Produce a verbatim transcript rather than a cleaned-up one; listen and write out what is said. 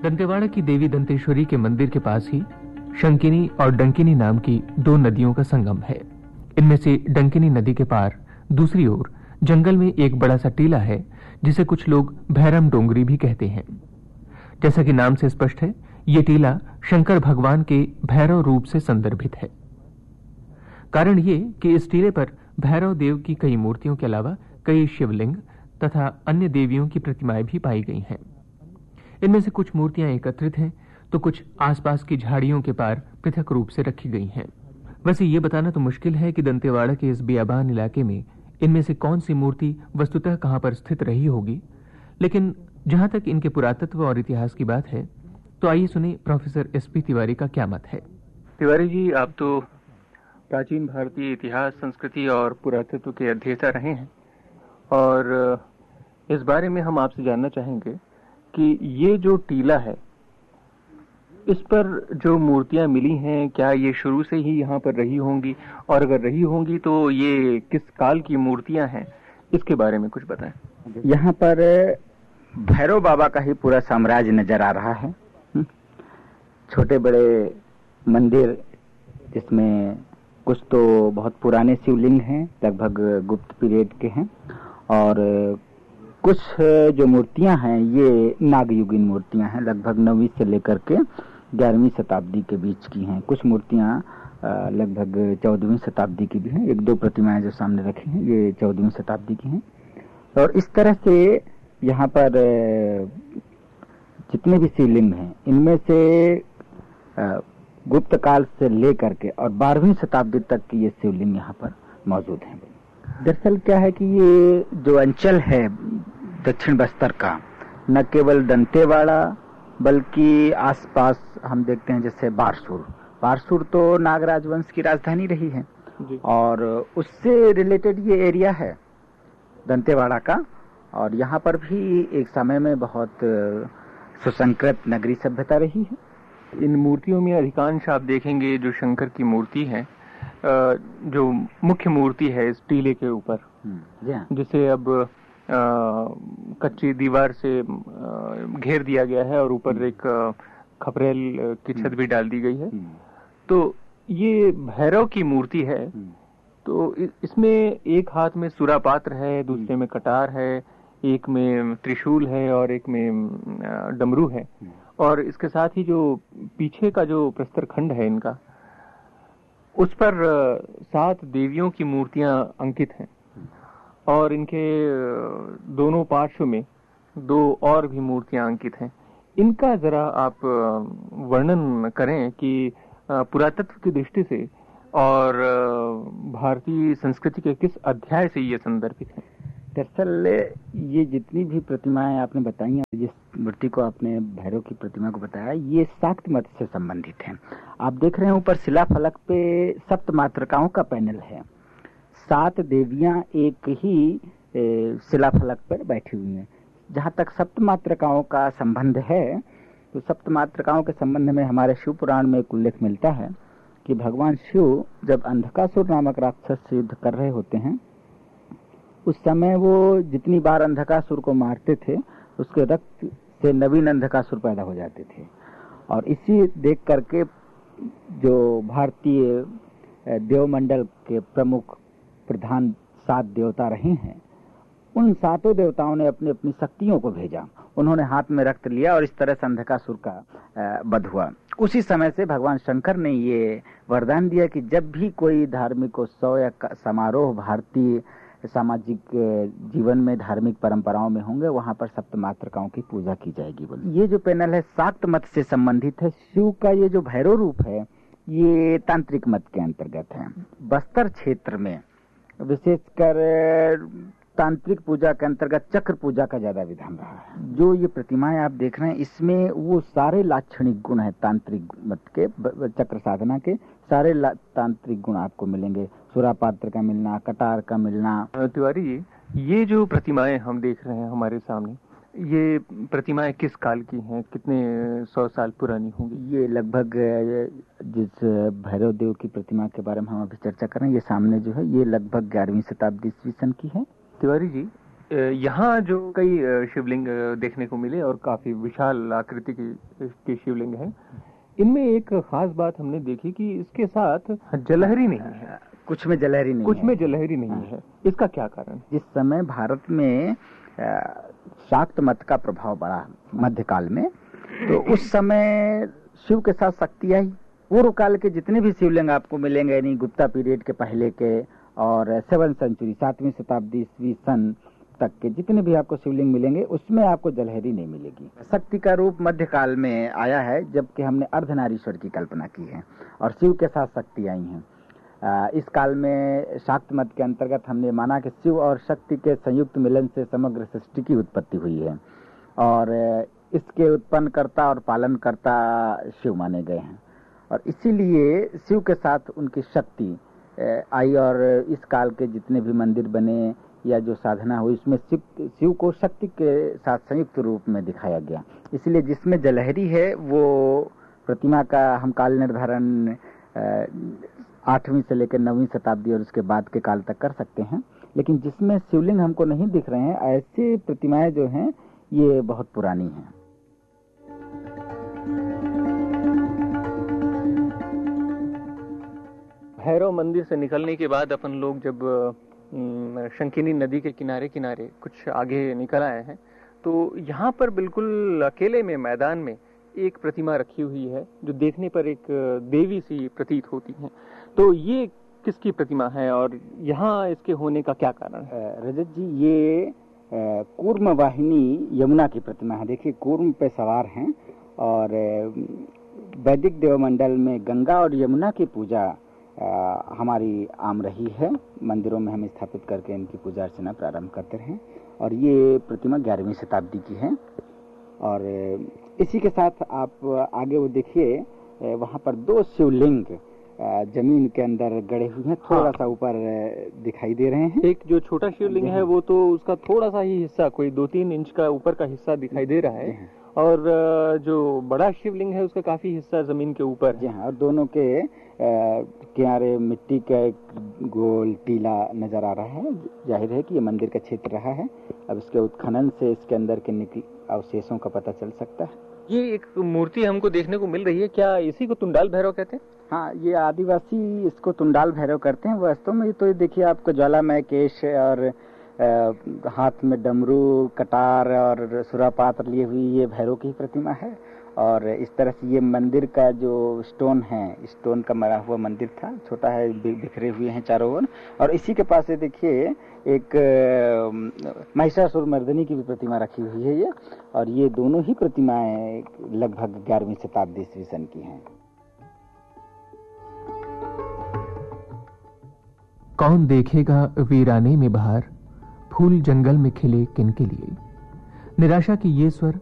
दंतेवाड़ा की देवी दंतेश्वरी के मंदिर के पास ही शंकिनी और डंकिनी नाम की दो नदियों का संगम है। इनमें से डंकिनी नदी के पार दूसरी ओर जंगल में एक बड़ा सा टीला है जिसे कुछ लोग भैरम डोंगरी भी कहते हैं। जैसा कि नाम से स्पष्ट है, ये टीला शंकर भगवान के भैरव रूप से संदर्भित है। कारण ये कि इस टीले पर भैरव देव की कई मूर्तियों के अलावा कई शिवलिंग तथा अन्य देवियों की प्रतिमाएं भी पाई गई हैं। इनमें से कुछ मूर्तियां एकत्रित हैं तो कुछ आसपास की झाड़ियों के पार पृथक रूप से रखी गई हैं। वैसे ये बताना तो मुश्किल है कि दंतेवाड़ा के इस बियाबान इलाके में इनमें से कौन सी मूर्ति वस्तुतः कहां पर स्थित रही होगी, लेकिन जहां तक इनके पुरातत्व और इतिहास की बात है तो आइए सुने प्रोफेसर एस पी तिवारी का क्या मत है। तिवारी जी, आप तो प्राचीन भारतीय इतिहास, संस्कृति और पुरातत्व के अध्येता रहे हैं और इस बारे में हम आपसे जानना चाहेंगे कि ये जो टीला है, इस पर जो मूर्तियां मिली हैं, क्या ये शुरू से ही यहाँ पर रही होंगी, और अगर रही होंगी तो ये किस काल की मूर्तियां हैं, इसके बारे में कुछ बताएं। यहाँ पर भैरव बाबा का ही पूरा साम्राज्य नजर आ रहा है। छोटे बड़े मंदिर, जिसमें कुछ तो बहुत पुराने शिवलिंग हैं, लगभग गुप्त पीरियड के हैं, और कुछ जो मूर्तियां हैं ये नागयुगीन मूर्तियां हैं, लगभग नवीं से लेकर के ग्यारहवीं शताब्दी के बीच की हैं। कुछ मूर्तियां लगभग चौदहवीं शताब्दी की भी हैं। एक दो प्रतिमाएं जो सामने रखी हैं ये चौदहवीं शताब्दी की हैं। और इस तरह से यहाँ पर जितने भी शिवलिंग हैं इनमें से गुप्त काल से लेकर के और बारहवीं शताब्दी तक की ये शिवलिंग यहाँ पर मौजूद हैं। दरअसल क्या है कि ये जो अंचल है दक्षिण बस्तर का, न केवल दंतेवाड़ा बल्कि आसपास हम देखते हैं जैसे बारसूर। बारसूर तो नागराज वंश की राजधानी रही है और उससे रिलेटेड ये एरिया है दंतेवाड़ा का। और यहाँ पर भी एक समय में बहुत सुसंकृत नगरी सभ्यता रही है। इन मूर्तियों में अधिकांश आप देखेंगे जो शंकर की मूर्ति है, जो मुख्य मूर्ति है इस टीले के ऊपर, जिसे अब कच्ची दीवार से घेर दिया गया है और ऊपर एक खपरेल की छत भी डाल दी गई है, तो ये भैरव की मूर्ति है। तो इसमें एक हाथ में सुरापात्र है, दूसरे में कटार है, एक में त्रिशूल है और एक में डमरू है। और इसके साथ ही जो पीछे का जो प्रस्तर खंड है इनका, उस पर सात देवियों की मूर्तियां अंकित हैं और इनके दोनों पार्श्व में दो और भी मूर्तियां अंकित हैं। इनका जरा आप वर्णन करें कि पुरातत्व की दृष्टि से और भारतीय संस्कृति के किस अध्याय से ये संदर्भित है। दरअसल ये जितनी भी प्रतिमाएं आपने बताई हैं, जिस मूर्ति को आपने भैरव की प्रतिमा को बताया, ये शाक्त मत से संबंधित है। आप देख रहे हैं ऊपर शिलाफलक पे सप्त मातृकाओं का पैनल है। सात देवियां एक ही शिलाफलक पर बैठी हुई हैं। जहाँ तक सप्त मातृकाओं का संबंध है, तो सप्त मातृकाओं के संबंध में हमारे शिव पुराण में एक उल्लेख मिलता है कि भगवान शिव जब अंधकासुर नामक राक्षस से युद्ध कर रहे होते हैं, उस समय वो जितनी बार अंधकासुर को मारते थे उसके रक्त से नवीन अंधकासुर पैदा हो जाते थे। और इसी देख करके जो भारतीय देवमंडल के प्रमुख प्रधान सात देवता रहे हैं, उन सातों देवताओं ने अपनी अपनी शक्तियों को भेजा। उन्होंने हाथ में रक्त लिया और इस तरह से अंधकासुर का वध हुआ। उसी समय से भगवान शंकर ने ये वरदान दिया कि जब भी कोई धार्मिक उत्सव या समारोह भारतीय सामाजिक जीवन में धार्मिक परंपराओं में होंगे, वहां पर सप्त मातृकाओं की पूजा की जाएगी। बोले ये जो पैनल है शाक्त मत से संबंधित है। शिव का ये जो भैरव रूप है ये तांत्रिक मत के अंतर्गत है। बस्तर क्षेत्र में विशेषकर तांत्रिक पूजा के अंतर्गत चक्र पूजा का ज्यादा विधान रहा है। जो ये प्रतिमाएं आप देख रहे हैं इसमें वो सारे लाक्षणिक गुण है तांत्रिक मत के, चक्र साधना के सारे तांत्रिक गुण आपको मिलेंगे। सुरापात्र का मिलना, कटार का मिलना। तिवारी जी, ये जो प्रतिमाएं हम देख रहे हैं हमारे सामने, ये प्रतिमाएं किस काल की हैं, कितने सौ साल पुरानी होंगी? ये लगभग जिस भैरव देव की प्रतिमा के बारे में हम अभी चर्चा कर रहे हैं, ये सामने जो है ये लगभग ग्यारहवीं शताब्दी ईस्वी सन की है। तिवारी जी, यहाँ जो कई शिवलिंग देखने को मिले और काफी विशाल आकृति की, की शिवलिंग है, इनमें एक खास बात हमने देखी कि इसके साथ जलहरी नहीं है। कुछ में जलहरी नहीं कुछ है। में जलहरी नहीं है। इसका क्या कारण? जिस समय भारत में शाक्त मत का प्रभाव बढ़ा मध्यकाल में, तो उस समय शिव के साथ शक्ति आई। पूर्व काल के जितने भी शिवलिंग आपको मिलेंगे, यानी गुप्ता पीरियड के पहले के और सेवन सेंचुरी सातवीं शताब्दी ईस्वी सन तक के जितने भी आपको शिवलिंग मिलेंगे, उसमें आपको जलहरी नहीं मिलेगी। शक्ति का रूप मध्यकाल में आया है, जबकि हमने अर्धनारीश्वर की कल्पना की है और शिव के साथ शक्ति आई है। इस काल में शाक्त मत के अंतर्गत हमने माना कि शिव और शक्ति के संयुक्त मिलन से समग्र सृष्टि की उत्पत्ति हुई है और इसके उत्पन्नकर्ता और पालनकर्ता शिव माने गए हैं, और इसीलिए शिव के साथ उनकी शक्ति आई और इस काल के जितने भी मंदिर बने या जो साधना हुई, उसमें शिव शिव को शक्ति के साथ संयुक्त रूप में दिखाया गया। इसलिए जिसमें जलहरी है वो प्रतिमा का हम काल निर्धारण आठवीं से लेकर नवीं शताब्दी और उसके बाद के काल तक कर सकते हैं, लेकिन जिसमें शिवलिंग हमको नहीं दिख रहे हैं, ऐसी प्रतिमाएं जो हैं ये बहुत पुरानी हैं। भैरव मंदिर से निकलने के बाद अपन लोग जब शंकिनी नदी के किनारे किनारे कुछ आगे निकल आए हैं, तो यहाँ पर बिल्कुल अकेले में मैदान में एक प्रतिमा रखी हुई है जो देखने पर एक देवी सी प्रतीत होती है। तो ये किसकी प्रतिमा है और यहाँ इसके होने का क्या कारण है? रजत जी, ये कूर्म वाहिनी यमुना की प्रतिमा है। देखिए, कूर्म पे सवार हैं और वैदिक देवमंडल में गंगा और यमुना की पूजा आ, हमारी आम रही है। मंदिरों में हम स्थापित करके इनकी पूजा अर्चना प्रारंभ करते रहे और ये प्रतिमा ग्यारहवीं शताब्दी की है। और इसी के साथ आप आगे वो देखिए, वहाँ पर दो शिवलिंग जमीन के अंदर गड़े हुए हैं, थोड़ा हाँ। सा ऊपर दिखाई दे रहे हैं। एक जो छोटा शिवलिंग है वो तो उसका थोड़ा सा ही हिस्सा, कोई दो तीन इंच का ऊपर का हिस्सा दिखाई दे रहा है, और जो बड़ा शिवलिंग है उसका काफी हिस्सा जमीन के ऊपर है। हाँ, और दोनों के किनारे मिट्टी का एक गोल टीला नजर आ रहा है। जाहिर है कि ये मंदिर का क्षेत्र रहा है। अब इसके उत्खनन से इसके अंदर के निकल अवशेषों का पता चल सकता है। ये एक मूर्ति हमको देखने को मिल रही है, क्या इसी को तुंडाल भैरव कहते हैं? हाँ, ये आदिवासी इसको तुंडाल भैरव करते हैं। वास्तव में तो ये देखिए, आपको ज्वालामय केश और आ, हाथ में डमरू, कटार और सुरापात्र लिए हुई ये भैरव की प्रतिमा है। और इस तरह से ये मंदिर का जो स्टोन है, स्टोन का मरा हुआ मंदिर था, छोटा है, बिखरे हुए हैं चारों ओर। और इसी के पास देखिए एक महिषासुर मर्दनी की भी प्रतिमा रखी हुई है ये, और ये दोनों ही प्रतिमाएं लगभग ग्यारहवीं शताब्दी ईस्वी सन की हैं। कौन देखेगा वीराने में बहार, फूल जंगल में खिले किन के लिए। निराशा की ये स्वर